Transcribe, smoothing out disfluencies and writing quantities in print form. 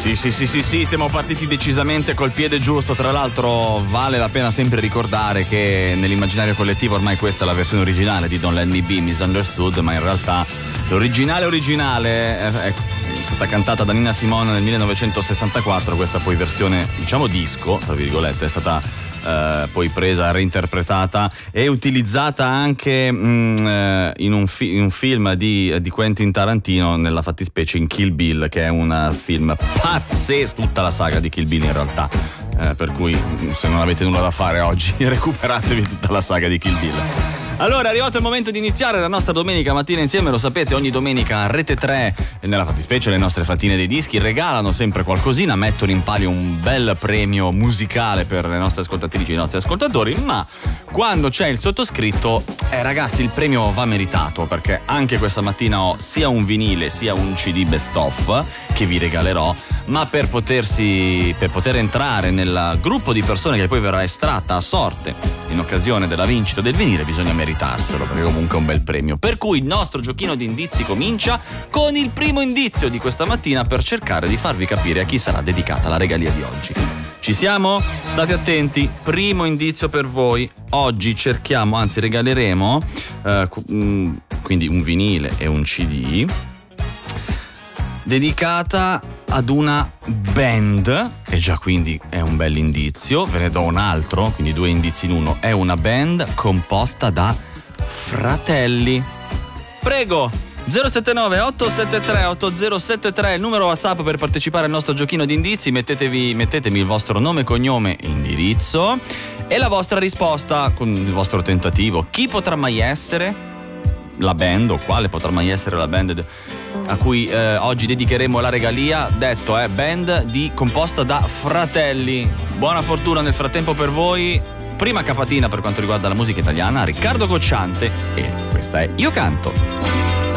Sì, siamo partiti decisamente col piede giusto. Tra l'altro vale la pena sempre ricordare che nell'immaginario collettivo ormai questa è la versione originale di Don't Let Me Be Misunderstood, ma in realtà l'originale è stata cantata da Nina Simone nel 1964. Questa poi versione, diciamo disco, tra virgolette, è stata poi presa, reinterpretata e utilizzata anche in un film di Quentin Tarantino, nella fattispecie in Kill Bill, che è un film pazzesco, tutta la saga di Kill Bill in realtà, per cui se non avete nulla da fare oggi recuperatevi tutta la saga di Kill Bill. Allora è arrivato il momento di iniziare la nostra domenica mattina insieme. Lo sapete, ogni domenica Rete 3, nella fattispecie le nostre fatine dei dischi, regalano sempre qualcosina, mettono in palio un bel premio musicale per le nostre ascoltatrici e i nostri ascoltatori, ma quando c'è il sottoscritto, ragazzi, il premio va meritato, perché anche questa mattina ho sia un vinile sia un CD best of che vi regalerò, ma per poter entrare nel gruppo di persone che poi verrà estratta a sorte in occasione della vincita del vinile bisogna meritarselo, perché comunque è un bel premio. Per cui il nostro giochino di indizi comincia con il primo indizio di questa mattina, per cercare di farvi capire a chi sarà dedicata la regalia di oggi. Ci siamo? State attenti, primo indizio per voi. Oggi cerchiamo, anzi regaleremo quindi un vinile e un CD dedicata ad una band, e già quindi è un bel indizio. Ve ne do un altro, quindi 2 indizi in uno. È una band composta da fratelli. Prego, 079 873 8073, il numero WhatsApp per partecipare al nostro giochino di indizi. Mettetemi il vostro nome, cognome e indirizzo e la vostra risposta con il vostro tentativo. Chi potrà mai essere la band, o quale potrà mai essere la band a cui oggi dedicheremo la regalia? Detto, band composta da fratelli. Buona fortuna nel frattempo per voi. Prima capatina per quanto riguarda la musica italiana, Riccardo Cocciante, e questa è Io Canto.